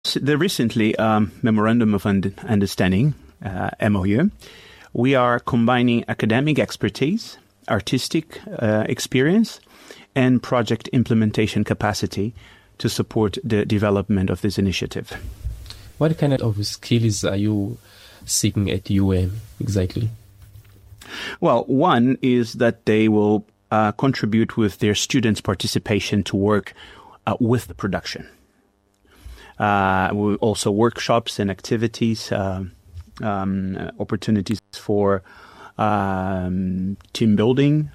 about the recently Memorandum of Understanding, MOU, we are combining academic expertise, artistic experience, and project implementation capacity to support the development of this initiative. What kind of skills are you seeking at UM exactly? Well, one is that they will contribute with their students' participation to work with the production. Also workshops and activities, opportunities for team building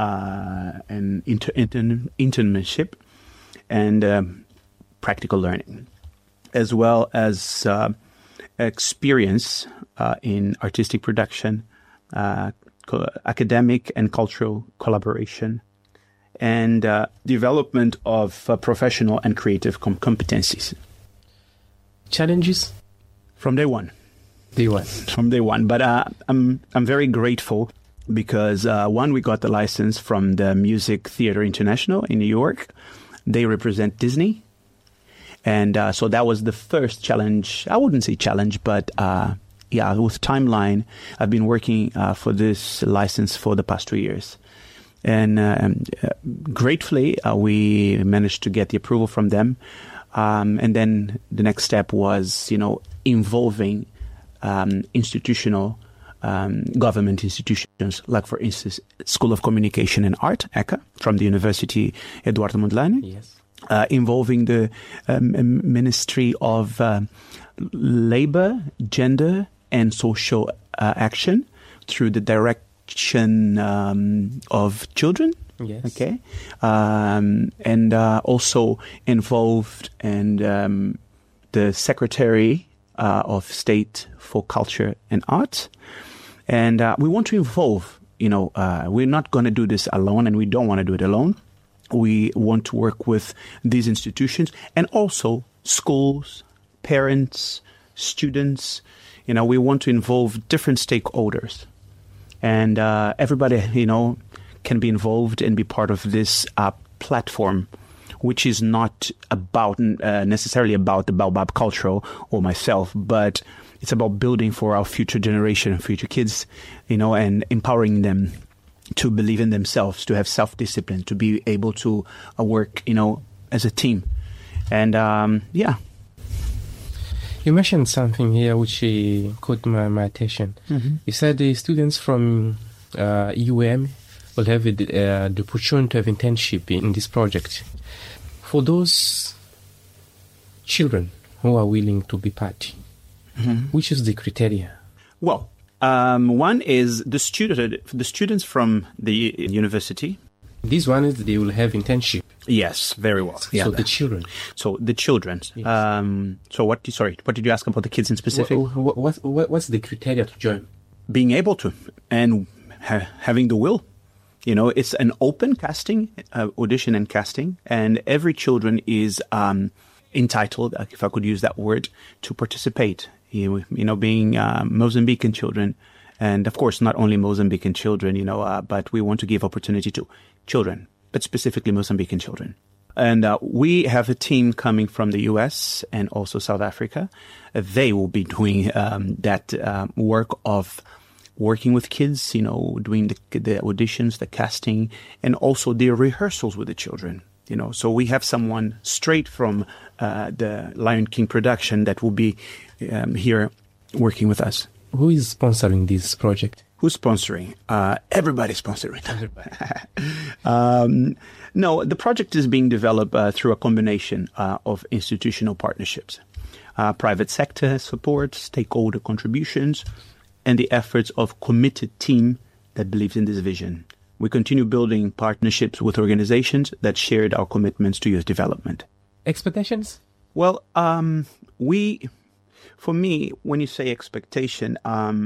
and internship and practical learning, as well as experience in artistic production, academic and cultural collaboration, and development of professional and creative competencies. Challenges? From day one. From day one. But I'm very grateful because, one, we got the license from the Music Theater International in New York. They represent Disney. And so that was the first challenge. I wouldn't say challenge, but with timeline, I've been working for this license for the past 2 years. And gratefully, we managed to get the approval from them. And then the next step was, involving institutional government institutions, like, for instance, School of Communication and Art, ECA, from the University Eduardo Mondlane. Yes. Involving the Ministry of Labor, Gender, and Social Action through the Direction of Children. Yes. Okay. And also involved in the Secretary of State for Culture and Arts. And we want to involve, we're not going to do this alone, and we don't want to do it alone. We want to work with these institutions and also schools, parents, students. We want to involve different stakeholders. And everybody, can be involved and be part of this platform, which is not about necessarily about the Baobab Culture or myself, but it's about building for our future generation, future kids, and empowering them to believe in themselves, to have self-discipline, to be able to work, as a team. And, You mentioned something here which caught my attention. Mm-hmm. You said the students from UM will have the opportunity to have internship in this project. For those children who are willing to be part, which is the criteria? Well, one is the students from the university. This one is they will have internship. Yes, very well. Yeah. So the children. So the children. Yes. So what did you ask about the kids in specific? What's the criteria to join? Being able to and having the will. It's an open casting, audition and casting, and every children is entitled, if I could use that word, to participate. Being Mozambican children, and of course not only Mozambican children, but we want to give opportunity to children, but specifically Mozambican children. And we have a team coming from the US and also South Africa. They will be doing that work of working with kids, doing the auditions, the casting, and also the rehearsals with the children. So we have someone straight from the Lion King production that will be here working with us. Who is sponsoring this project? Who's sponsoring? Everybody's sponsoring. No, the project is being developed through a combination of institutional partnerships, private sector support, stakeholder contributions, and the efforts of committed team that believes in this vision. We continue building partnerships with organizations that shared our commitments to youth development. Expectations? Well, for me, when you say expectation,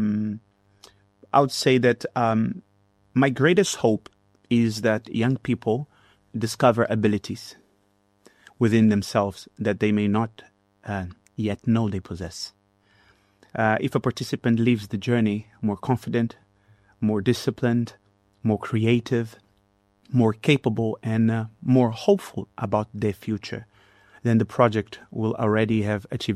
I would say that my greatest hope is that young people discover abilities within themselves that they may not yet know they possess. If a participant leaves the journey more confident, more disciplined, more creative, more capable, and more hopeful about their future, then the project will already have achieved